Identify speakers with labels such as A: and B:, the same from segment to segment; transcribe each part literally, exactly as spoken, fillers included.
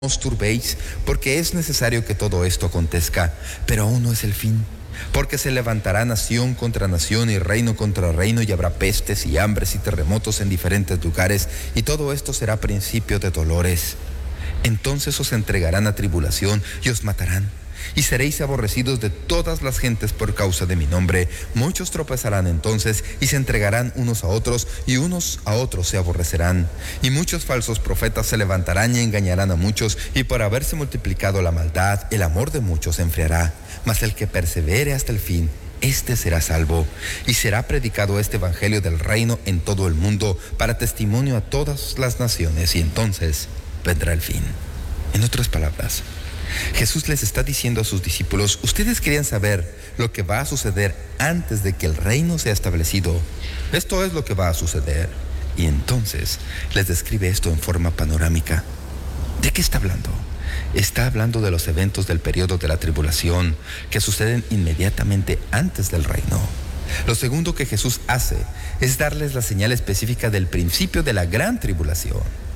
A: os turbéis, porque es necesario que todo esto acontezca, pero aún no es el fin. Porque se levantará nación contra nación y reino contra reino, y habrá pestes y hambres y terremotos en diferentes lugares, y todo esto será principio de dolores. Entonces os entregarán a tribulación y os matarán, y seréis aborrecidos de todas las gentes por causa de mi nombre. Muchos tropezarán entonces y se entregarán unos a otros, y unos a otros se aborrecerán. Y muchos falsos profetas se levantarán y engañarán a muchos, y por haberse multiplicado la maldad, el amor de muchos se enfriará. Mas el que persevere hasta el fin, éste será salvo. Y será predicado este evangelio del reino en todo el mundo, para testimonio a todas las naciones, y entonces vendrá el fin. En otras palabras, Jesús les está diciendo a sus discípulos: ustedes querían saber lo que va a suceder antes de que el reino sea establecido. Esto es lo que va a suceder. Y entonces les describe esto en forma panorámica. ¿De qué está hablando? Está hablando de los eventos del periodo de la tribulación que suceden inmediatamente antes del reino. Lo segundo que Jesús hace es darles la señal específica del principio de la gran tribulación.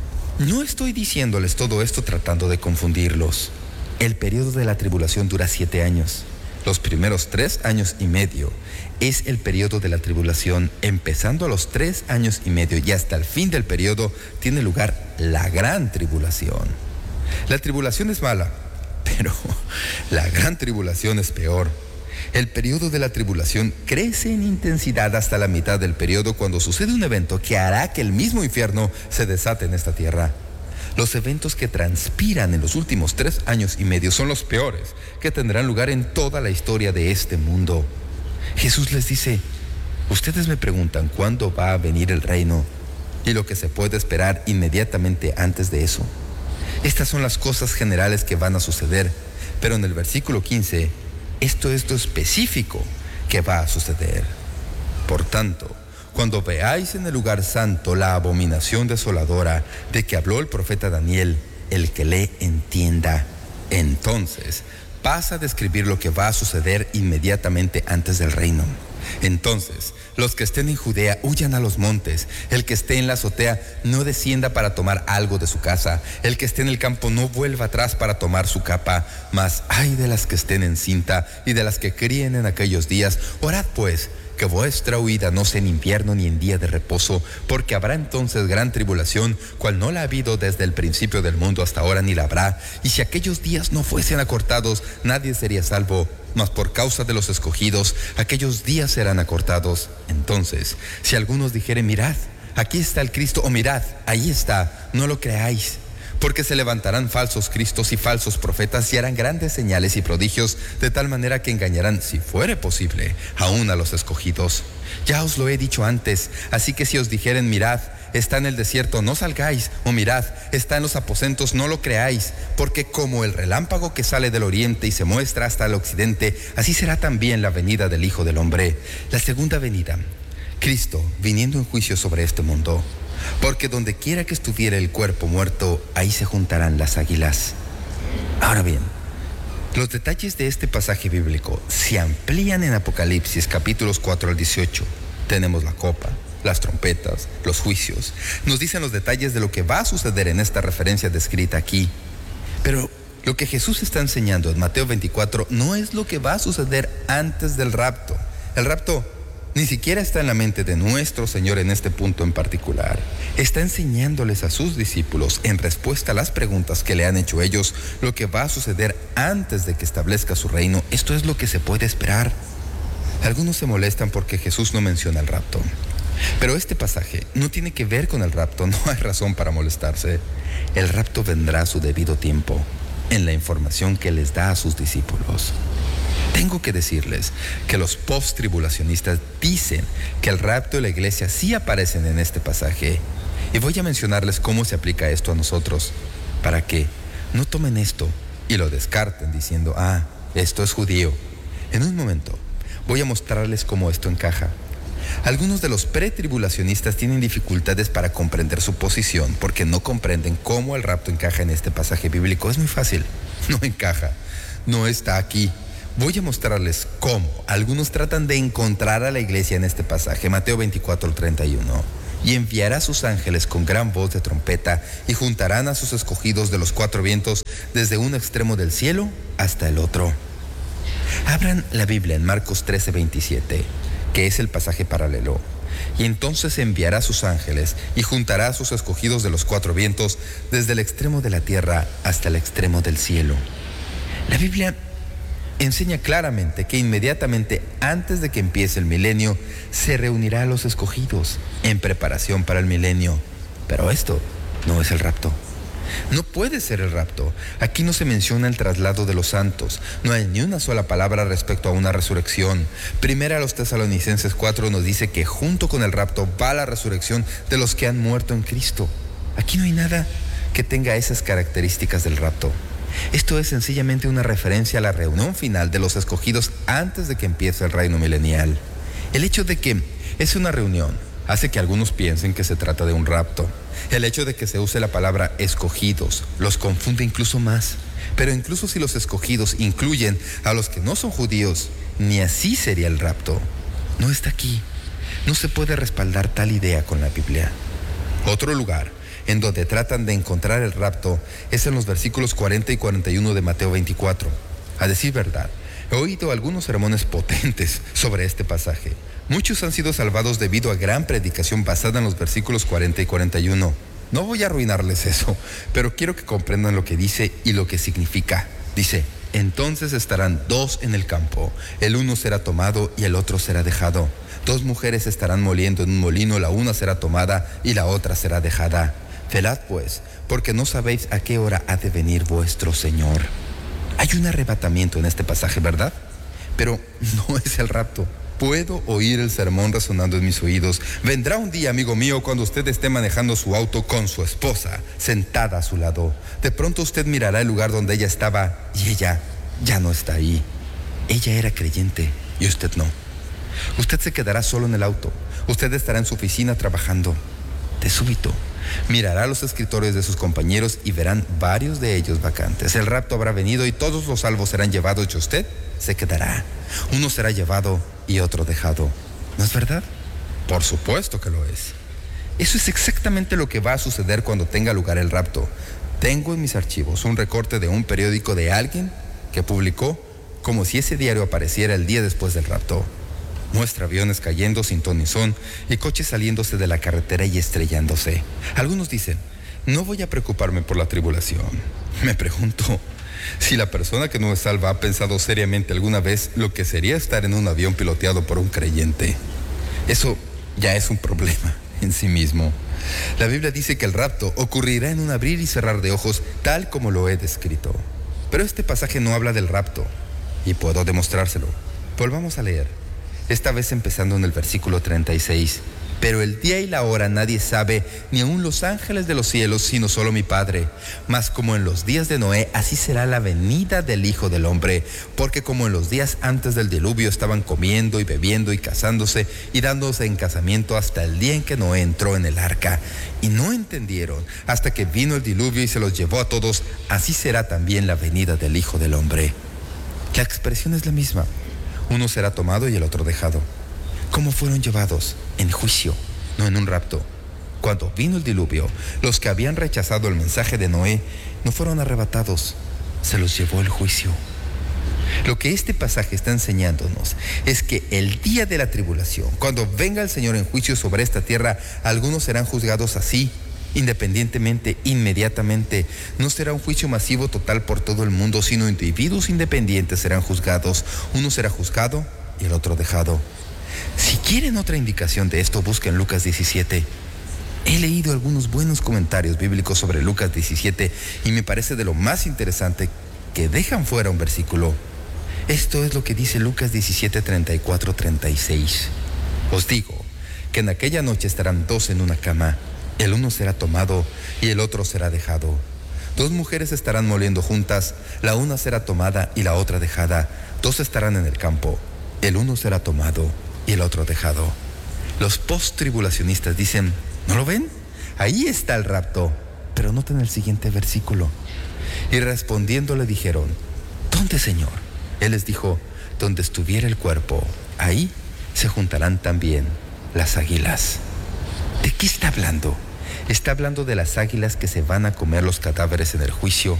A: No estoy diciéndoles todo esto tratando de confundirlos. El periodo de la tribulación dura siete años. Los primeros tres años y medio es el periodo de la tribulación. Empezando a los tres años y medio y hasta el fin del periodo tiene lugar la gran tribulación. La tribulación es mala, pero la gran tribulación es peor. El periodo de la tribulación crece en intensidad hasta la mitad del periodo, cuando sucede un evento que hará que el mismo infierno se desate en esta tierra. Los eventos que transpiran en los últimos tres años y medio son los peores que tendrán lugar en toda la historia de este mundo. Jesús les dice: ustedes me preguntan cuándo va a venir el reino y lo que se puede esperar inmediatamente antes de eso. Estas son las cosas generales que van a suceder, pero en el versículo quince, esto es lo específico que va a suceder. Por tanto, cuando veáis en el lugar santo la abominación desoladora de que habló el profeta Daniel, el que lee entienda. Entonces pasa a describir lo que va a suceder inmediatamente antes del reino. Entonces, los que estén en Judea huyan a los montes. El que esté en la azotea no descienda para tomar algo de su casa. El que esté en el campo no vuelva atrás para tomar su capa. Mas ay de las que estén en cinta y de las que críen en aquellos días. Orad pues, que vuestra huida no sea en invierno ni en día de reposo, porque habrá entonces gran tribulación, cual no la ha habido desde el principio del mundo hasta ahora, ni la habrá. Y si aquellos días no fuesen acortados, nadie sería salvo. Mas por causa de los escogidos, aquellos días serán acortados. Entonces, si algunos dijeren: mirad, aquí está el Cristo, o mirad, ahí está, no lo creáis. Porque se levantarán falsos cristos y falsos profetas, y harán grandes señales y prodigios, de tal manera que engañarán, si fuere posible, aún a los escogidos. Ya os lo he dicho antes, así que si os dijeren: mirad, está en el desierto, no salgáis, o mirad, está en los aposentos, no lo creáis, porque como el relámpago que sale del oriente y se muestra hasta el occidente, así será también la venida del Hijo del Hombre. La segunda venida, Cristo viniendo en juicio sobre este mundo. Porque donde quiera que estuviera el cuerpo muerto, ahí se juntarán las águilas. Ahora bien, los detalles de este pasaje bíblico se amplían en Apocalipsis capítulos cuatro al dieciocho. Tenemos la copa, las trompetas, los juicios. Nos dicen los detalles de lo que va a suceder en esta referencia descrita aquí. Pero lo que Jesús está enseñando en Mateo veinticuatro no es lo que va a suceder antes del rapto. El rapto ni siquiera está en la mente de nuestro Señor en este punto en particular. Está enseñándoles a sus discípulos, en respuesta a las preguntas que le han hecho ellos, lo que va a suceder antes de que establezca su reino. Esto es lo que se puede esperar. Algunos se molestan porque Jesús no menciona el rapto. Pero este pasaje no tiene que ver con el rapto, no hay razón para molestarse. El rapto vendrá a su debido tiempo, en la información que les da a sus discípulos. Tengo que decirles que los post-tribulacionistas dicen que el rapto y la iglesia sí aparecen en este pasaje. Y voy a mencionarles cómo se aplica esto a nosotros, para que no tomen esto y lo descarten diciendo: ah, esto es judío. En un momento voy a mostrarles cómo esto encaja. Algunos de los pretribulacionistas tienen dificultades para comprender su posición, porque no comprenden cómo el rapto encaja en este pasaje bíblico. Es muy fácil, no encaja, no está aquí. Voy a mostrarles cómo algunos tratan de encontrar a la iglesia en este pasaje, Mateo veinticuatro, treinta y uno. y enviará a sus ángeles con gran voz de trompeta, y juntarán a sus escogidos de los cuatro vientos, desde un extremo del cielo hasta el otro. Abran la Biblia en Marcos trece, veintisiete, que es el pasaje paralelo. Y entonces enviará a sus ángeles, y juntará a sus escogidos de los cuatro vientos, desde el extremo de la tierra hasta el extremo del cielo. La Biblia enseña claramente que inmediatamente antes de que empiece el milenio, se reunirá a los escogidos en preparación para el milenio. Pero esto no es el rapto. No puede ser el rapto. Aquí no se menciona el traslado de los santos. No hay ni una sola palabra respecto a una resurrección. Primera a los Tesalonicenses cuatro nos dice que junto con el rapto va la resurrección de los que han muerto en Cristo. Aquí no hay nada que tenga esas características del rapto. Esto es sencillamente una referencia a la reunión final de los escogidos antes de que empiece el reino milenial. El hecho de que es una reunión hace que algunos piensen que se trata de un rapto. El hecho de que se use la palabra escogidos los confunde incluso más. Pero incluso si los escogidos incluyen a los que no son judíos, ni así sería el rapto. No está aquí. No se puede respaldar tal idea con la Biblia. Otro lugar en donde tratan de encontrar el rapto es en los versículos cuarenta y cuarenta y uno de Mateo veinticuatro. A decir verdad, he oído algunos sermones potentes sobre este pasaje. Muchos han sido salvados debido a gran predicación basada en los versículos cuarenta y cuarenta y uno. No voy a arruinarles eso, pero quiero que comprendan lo que dice y lo que significa. Dice: entonces estarán dos en el campo, el uno será tomado y el otro será dejado. Dos mujeres estarán moliendo en un molino, la una será tomada y la otra será dejada. Velad pues, porque no sabéis a qué hora ha de venir vuestro Señor. Hay un arrebatamiento en este pasaje, ¿verdad? Pero no es el rapto. Puedo oír el sermón resonando en mis oídos. Vendrá un día, amigo mío, cuando usted esté manejando su auto con su esposa sentada a su lado. De pronto usted mirará el lugar donde ella estaba y ella ya no está ahí. Ella era creyente y usted no. Usted se quedará solo en el auto. Usted estará en su oficina trabajando. De súbito mirará los escritorios de sus compañeros y verán varios de ellos vacantes. El rapto habrá venido y todos los salvos serán llevados y usted se quedará. Uno será llevado y otro dejado. ¿No es verdad? Por supuesto que lo es. Eso es exactamente lo que va a suceder cuando tenga lugar el rapto. Tengo en mis archivos un recorte de un periódico de alguien que publicó como si ese diario apareciera el día después del rapto. Muestra aviones cayendo sin ton ni son y coches saliéndose de la carretera y estrellándose. Algunos dicen: no voy a preocuparme por la tribulación. Me pregunto si la persona que no es salva ha pensado seriamente alguna vez lo que sería estar en un avión piloteado por un creyente. Eso ya es un problema en sí mismo. La Biblia dice que el rapto ocurrirá en un abrir y cerrar de ojos, tal como lo he descrito. Pero este pasaje no habla del rapto, y puedo demostrárselo. Volvamos a leer, esta vez empezando en el versículo treinta y seis. Pero el día y la hora nadie sabe, ni aun los ángeles de los cielos, sino solo mi Padre. Mas como en los días de Noé, así será la venida del Hijo del Hombre. Porque como en los días antes del diluvio estaban comiendo y bebiendo y casándose y dándose en casamiento hasta el día en que Noé entró en el arca. Y no entendieron hasta que vino el diluvio y se los llevó a todos. Así será también la venida del Hijo del Hombre. La expresión es la misma. Uno será tomado y el otro dejado. ¿Cómo fueron llevados? En juicio, no en un rapto. Cuando vino el diluvio, los que habían rechazado el mensaje de Noé no fueron arrebatados, se los llevó el juicio. Lo que este pasaje está enseñándonos es que el día de la tribulación, cuando venga el Señor en juicio sobre esta tierra, algunos serán juzgados así, independientemente, inmediatamente. No será un juicio masivo total por todo el mundo, sino individuos independientes serán juzgados. Uno será juzgado y el otro dejado. Si quieren otra indicación de esto, busquen Lucas diecisiete. He leído algunos buenos comentarios bíblicos sobre Lucas diecisiete y me parece de lo más interesante que dejan fuera un versículo. Esto es lo que dice Lucas diecisiete, treinta y cuatro, treinta y seis. Os digo que en aquella noche estarán dos en una cama, el uno será tomado y el otro será dejado. Dos mujeres estarán moliendo juntas, la una será tomada y la otra dejada. Dos estarán en el campo, el uno será tomado y el otro dejado. Los post-tribulacionistas dicen: ¿no lo ven? Ahí está el rapto. Pero noten el siguiente versículo. Y respondiendo le dijeron: ¿dónde, Señor? Él les dijo: donde estuviera el cuerpo, ahí se juntarán también las águilas. ¿De qué está hablando? Está hablando de las águilas que se van a comer los cadáveres en el juicio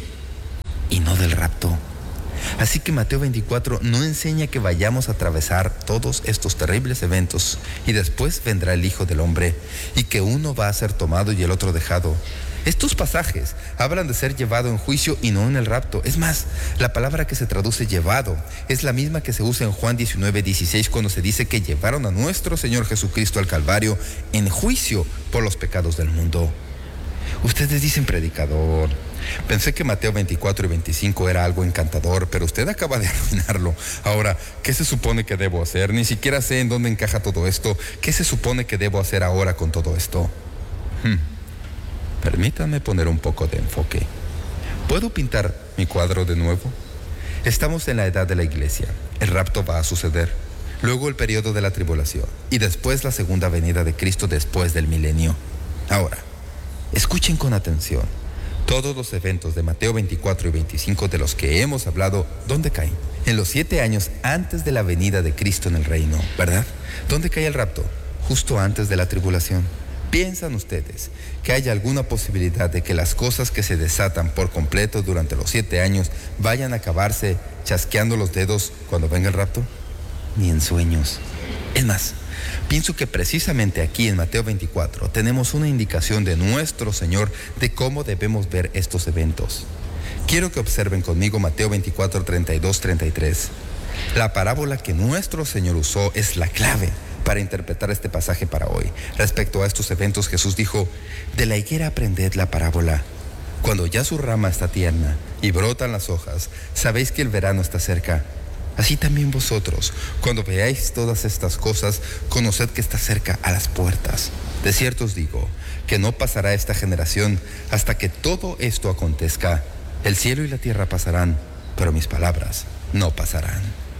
A: y no del rapto. Así que Mateo veinticuatro no enseña que vayamos a atravesar todos estos terribles eventos y después vendrá el Hijo del Hombre y que uno va a ser tomado y el otro dejado. Estos pasajes hablan de ser llevado en juicio y no en el rapto. Es más, la palabra que se traduce llevado es la misma que se usa en Juan diecinueve dieciséis cuando se dice que llevaron a nuestro Señor Jesucristo al Calvario en juicio por los pecados del mundo. Ustedes dicen, predicador, pensé que Mateo veinticuatro y veinticinco era algo encantador, pero usted acaba de arruinarlo. Ahora, ¿qué se supone que debo hacer? Ni siquiera sé en dónde encaja todo esto. ¿Qué se supone que debo hacer ahora con todo esto? Hmm. Permítanme poner un poco de enfoque. ¿Puedo pintar mi cuadro de nuevo? Estamos en la edad de la iglesia. El rapto va a suceder. Luego el periodo de la tribulación. Y después la segunda venida de Cristo después del milenio. Ahora, escuchen con atención. Todos los eventos de Mateo veinticuatro y veinticinco de los que hemos hablado, ¿dónde caen? En los siete años antes de la venida de Cristo en el reino, ¿verdad? ¿Dónde cae el rapto? Justo antes de la tribulación. ¿Piensan ustedes que hay alguna posibilidad de que las cosas que se desatan por completo durante los siete años vayan a acabarse chasqueando los dedos cuando venga el rapto? Ni en sueños. Es más, pienso que precisamente aquí en Mateo veinticuatro tenemos una indicación de nuestro Señor de cómo debemos ver estos eventos. Quiero que observen conmigo Mateo veinticuatro, treinta y dos, treinta y tres. La parábola que nuestro Señor usó es la clave para interpretar este pasaje para hoy. Respecto a estos eventos, Jesús dijo: de la higuera aprended la parábola. Cuando ya su rama está tierna y brotan las hojas, sabéis que el verano está cerca. Así también vosotros, cuando veáis todas estas cosas, conoced que está cerca, a las puertas. De cierto os digo, que no pasará esta generación hasta que todo esto acontezca. El cielo y la tierra pasarán, pero mis palabras no pasarán.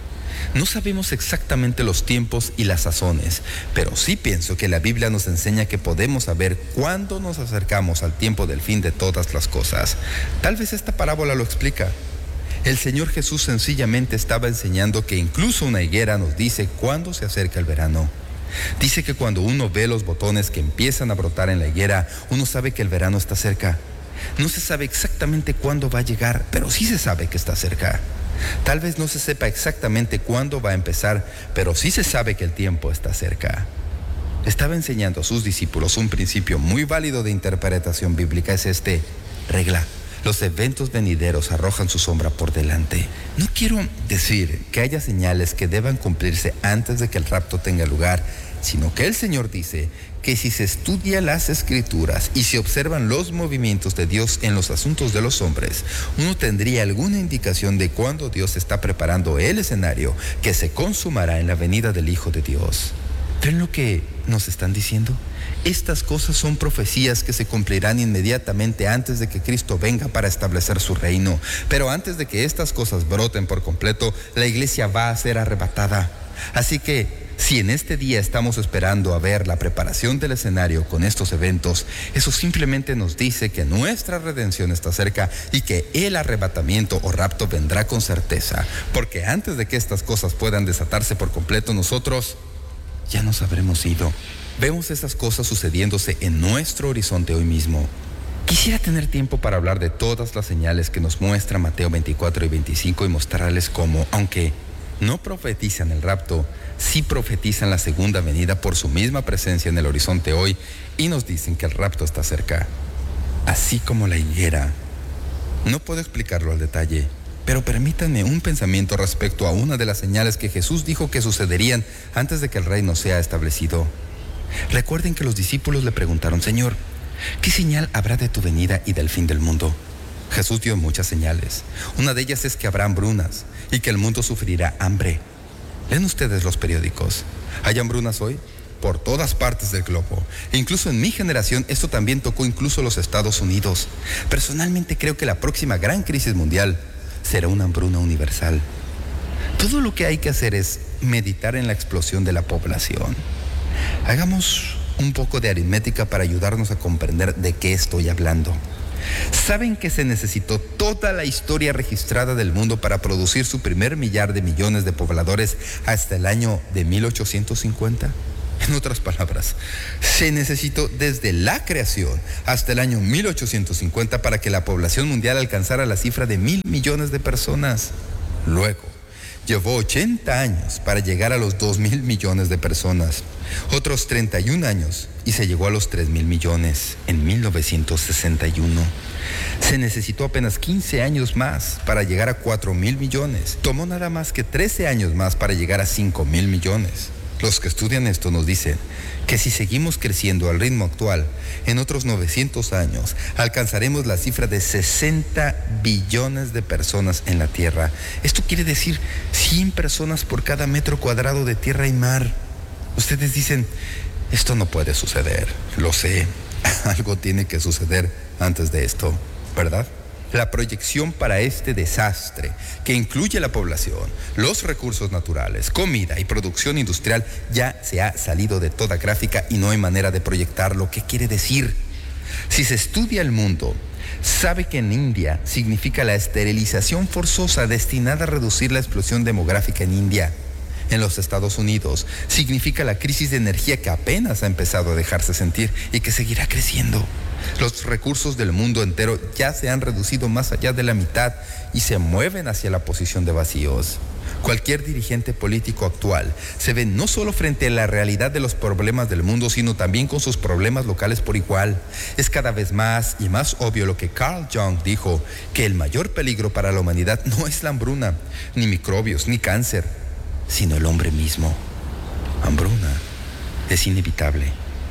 A: No sabemos exactamente los tiempos y las sazones, pero sí pienso que la Biblia nos enseña que podemos saber cuándo nos acercamos al tiempo del fin de todas las cosas. Tal vez esta parábola lo explica. El Señor Jesús sencillamente estaba enseñando que incluso una higuera nos dice cuándo se acerca el verano. Dice que cuando uno ve los botones que empiezan a brotar en la higuera, uno sabe que el verano está cerca. No se sabe exactamente cuándo va a llegar, pero sí se sabe que está cerca. Tal vez no se sepa exactamente cuándo va a empezar, pero sí se sabe que el tiempo está cerca. Estaba enseñando a sus discípulos un principio muy válido de interpretación bíblica. Es este: regla. Los eventos venideros arrojan su sombra por delante. No quiero decir que haya señales que deban cumplirse antes de que el rapto tenga lugar, sino que el Señor dice que si se estudia las Escrituras y se observan los movimientos de Dios en los asuntos de los hombres, uno tendría alguna indicación de cuándo Dios está preparando el escenario que se consumará en la venida del Hijo de Dios. ¿Ven lo que nos están diciendo? Estas cosas son profecías que se cumplirán inmediatamente antes de que Cristo venga para establecer su reino. Pero antes de que estas cosas broten por completo, la iglesia va a ser arrebatada. Así que, si en este día estamos esperando a ver la preparación del escenario con estos eventos, eso simplemente nos dice que nuestra redención está cerca y que el arrebatamiento o rapto vendrá con certeza. Porque antes de que estas cosas puedan desatarse por completo, nosotros ya nos habremos ido. Vemos estas cosas sucediéndose en nuestro horizonte hoy mismo. Quisiera tener tiempo para hablar de todas las señales que nos muestra Mateo veinticuatro y veinticinco y mostrarles cómo, aunque no profetizan el rapto, sí profetizan la segunda venida por su misma presencia en el horizonte hoy y nos dicen que el rapto está cerca. Así como la higuera. No puedo explicarlo al detalle, pero permítanme un pensamiento respecto a una de las señales que Jesús dijo que sucederían antes de que el reino sea establecido. Recuerden que los discípulos le preguntaron: Señor, ¿qué señal habrá de tu venida y del fin del mundo? Jesús dio muchas señales. Una de ellas es que habrá hambrunas y que el mundo sufrirá hambre. ¿Leen ustedes los periódicos? ¿Hay hambrunas hoy? Por todas partes del globo. E incluso en mi generación esto también tocó incluso los Estados Unidos. Personalmente creo que la próxima gran crisis mundial será una hambruna universal. Todo lo que hay que hacer es meditar en la explosión de la población. Hagamos un poco de aritmética para ayudarnos a comprender de qué estoy hablando. ¿Saben que se necesitó toda la historia registrada del mundo para producir su primer millar de millones de pobladores hasta el año de mil ochocientos cincuenta? En otras palabras, se necesitó desde la creación hasta el año mil ochocientos cincuenta para que la población mundial alcanzara la cifra de mil millones de personas. Luego, llevó ochenta años para llegar a los dos mil millones de personas, otros treinta y un años y se llegó a los tres mil millones en mil novecientos sesenta y uno. Se necesitó apenas quince años más para llegar a cuatro mil millones. Tomó nada más que trece años más para llegar a cinco mil millones. Los que estudian esto nos dicen que si seguimos creciendo al ritmo actual, en otros novecientos años alcanzaremos la cifra de sesenta billones de personas en la Tierra. Esto quiere decir cien personas por cada metro cuadrado de tierra y mar. Ustedes dicen, esto no puede suceder. Lo sé, algo tiene que suceder antes de esto, ¿verdad? La proyección para este desastre, que incluye la población, los recursos naturales, comida y producción industrial, ya se ha salido de toda gráfica y no hay manera de proyectarlo. ¿Qué quiere decir? Si se estudia el mundo, sabe que en India significa la esterilización forzosa destinada a reducir la explosión demográfica en India. En los Estados Unidos significa la crisis de energía que apenas ha empezado a dejarse sentir y que seguirá creciendo. Los recursos del mundo entero ya se han reducido más allá de la mitad y se mueven hacia la posición de vacíos. Cualquier dirigente político actual se ve no solo frente a la realidad de los problemas del mundo, sino también con sus problemas locales por igual. Es cada vez más y más obvio lo que Carl Jung dijo, que el mayor peligro para la humanidad no es la hambruna, ni microbios, ni cáncer, sino el hombre mismo. Hambruna es inevitable.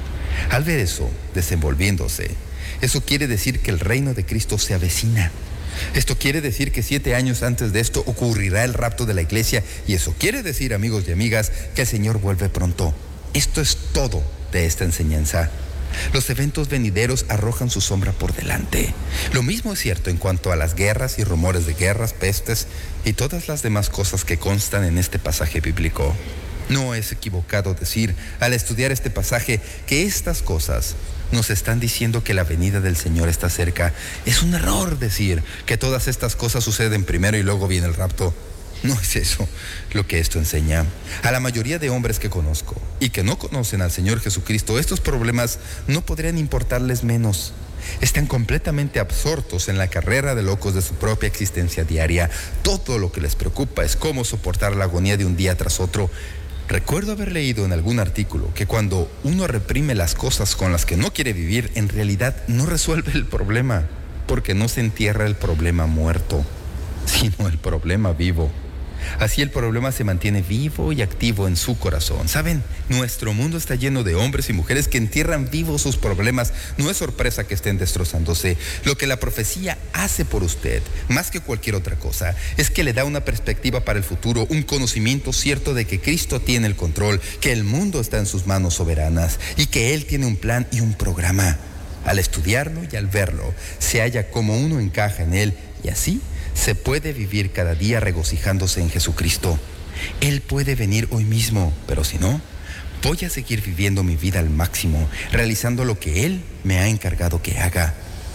A: Al ver eso desenvolviéndose, eso quiere decir que el reino de Cristo se avecina. Esto quiere decir que siete años antes de esto ocurrirá el rapto de la iglesia, y eso quiere decir, amigos y amigas, que el Señor vuelve pronto. Esto es todo de esta enseñanza. Los eventos venideros arrojan su sombra por delante. Lo mismo es cierto en cuanto a las guerras y rumores de guerras, pestes y todas las demás cosas que constan en este pasaje bíblico. No es equivocado decir, al estudiar este pasaje, que estas cosas nos están diciendo que la venida del Señor está cerca. Es un error decir que todas estas cosas suceden primero y luego viene el rapto. No es eso lo que esto enseña. A la mayoría de hombres que conozco y que no conocen al Señor Jesucristo, estos problemas no podrían importarles menos. Están completamente absortos en la carrera de locos de su propia existencia diaria. Todo lo que les preocupa es cómo soportar la agonía de un día tras otro. Recuerdo haber leído en algún artículo que cuando uno reprime las cosas con las que no quiere vivir, en realidad no resuelve el problema, porque no se entierra el problema muerto, sino el problema vivo. Así el problema se mantiene vivo y activo en su corazón. ¿Saben? Nuestro mundo está lleno de hombres y mujeres que entierran vivos sus problemas. No es sorpresa que estén destrozándose. Lo que la profecía hace por usted, más que cualquier otra cosa, es que le da una perspectiva para el futuro, un conocimiento cierto de que Cristo tiene el control, que el mundo está en sus manos soberanas y que Él tiene un plan y un programa. Al estudiarlo y al verlo, se halla cómo uno encaja en Él, y así se puede vivir cada día regocijándose en Jesucristo. Él puede venir hoy mismo, pero si no, voy a seguir viviendo mi vida al máximo, realizando lo que Él me ha encargado que haga.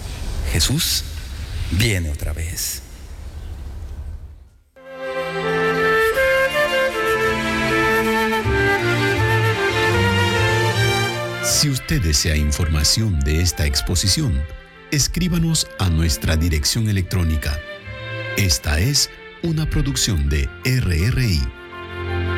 A: Jesús viene otra vez.
B: Si usted desea información de esta exposición, escríbanos a nuestra dirección electrónica. Esta es una producción de R R I.